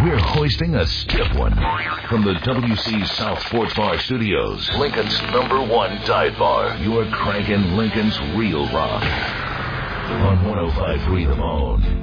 We're hoisting a stiff one from the WC South Sports Bar Studios. Lincoln's #1 dive bar. You're cranking Lincoln's real rock on 105.3 The Bone.